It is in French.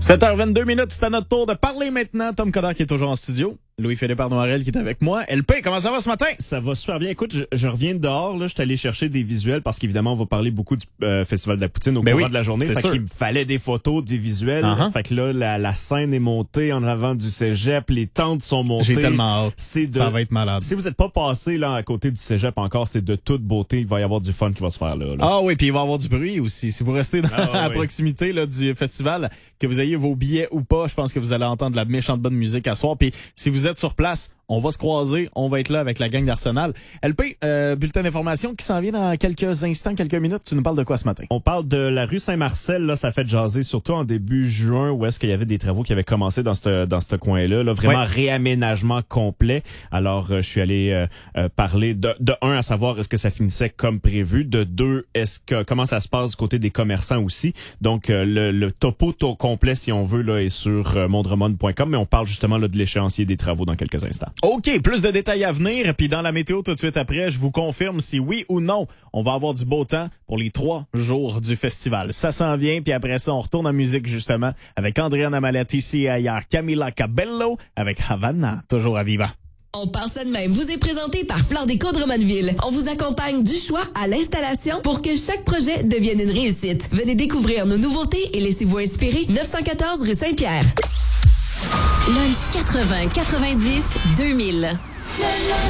7h22, c'est à notre tour de parler maintenant. Tom Coderre qui est toujours en studio. Louis-Philippe Arnoirel qui est avec moi. LP, comment ça va ce matin? Ça va super bien. Écoute, je reviens de dehors. Là, je suis allé chercher des visuels parce qu'évidemment, on va parler beaucoup du Festival de la Poutine au courant de la journée. Fait qu'il me fallait des photos, des visuels. Fait que là, la scène est montée en avant du cégep. Les tentes sont montées. J'ai tellement hâte. Ça va être malade. Si vous n'êtes pas passé là à côté du cégep encore, c'est de toute beauté. Il va y avoir du fun qui va se faire là. Ah oui, puis il va y avoir du bruit aussi. Si vous restez à proximité là, du festival, que vous ayez vos billets ou pas, je pense que vous allez entendre de la méchante bonne musique à soir. Puis si vous êtes sur place, on va se croiser, on va être là avec la gang d'Arsenal. LP, bulletin d'information qui s'en vient dans quelques instants, quelques minutes. Tu nous parles de quoi ce matin? On parle de la rue Saint-Marcel. Là, ça fait jaser, surtout en début juin, où est-ce qu'il y avait des travaux qui avaient commencé dans ce coin-là. Là, vraiment réaménagement complet. Alors, je suis allé parler de un, à savoir est-ce que ça finissait comme prévu. De deux, comment ça se passe du côté des commerçants aussi. Donc, le topo complet, si on veut, là, est sur mondremon.com. Mais on parle justement là de l'échéancier des travaux dans quelques instants. OK, plus de détails à venir. Puis dans la météo, tout de suite après, je vous confirme si oui ou non, on va avoir du beau temps pour les 3 jours du festival. Ça s'en vient, puis après ça, on retourne en musique justement avec Andréane Amalati, ici et ailleurs, Camila Cabello avec Havana, toujours à Viva. On part ça de même. Vous est présenté par Flore Déco Drummondville. On vous accompagne du choix à l'installation pour que chaque projet devienne une réussite. Venez découvrir nos nouveautés et laissez-vous inspirer. 914 rue Saint-Pierre. Lunch 80, 90, 2000.